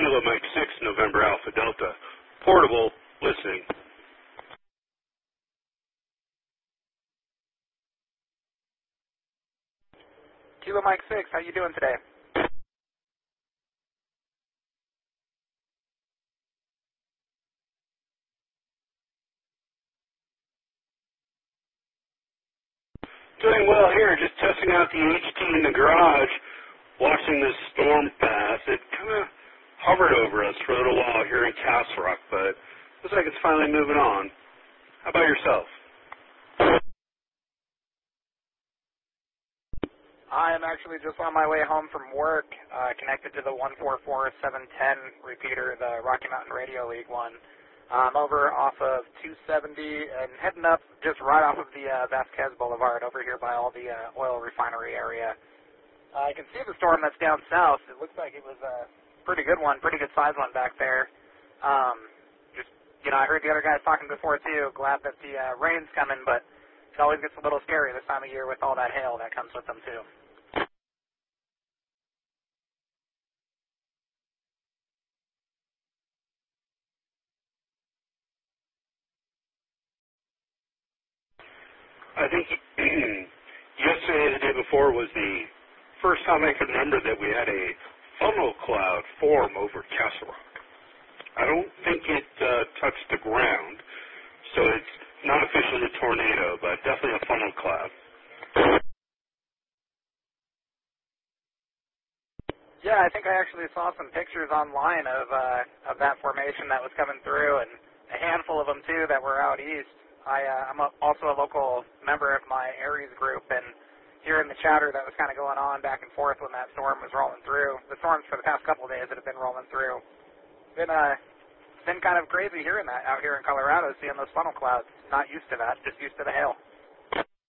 Kilo Mike 6, November Alpha Delta. Portable, listening. Kilo Mike 6, how you doing today? Doing well here, just testing out the HT in the garage, watching this storm pass. It kind of hovered over us for a little while here in Castle Rock, but looks like it's finally moving on. How about yourself? I am actually just on my way home from work, connected to the 144-710 repeater, the Rocky Mountain Radio League one. I'm over off of 270 and heading up just right off of the Vasquez Boulevard over here by all the oil refinery area. I can see the storm that's down south. It looks like it was a pretty good one, pretty good size one back there. I heard the other guys talking before too. Glad that the rain's coming, but it always gets a little scary this time of year with all that hail that comes with them too. I think yesterday and the day before was the first time I can remember that we had a funnel cloud form over Castle Rock. I don't think it touched the ground, so it's not officially a tornado, but definitely a funnel cloud. Yeah, I think I actually saw some pictures online of that formation that was coming through, and a handful of them too that were out east. I'm also a local member of my Aries group, and hearing the chatter that was kind of going on back and forth when that storm was rolling through, the storms for the past couple of days that have been rolling through, been kind of crazy hearing that out here in Colorado, seeing those funnel clouds. Not used to that, just used to the hail.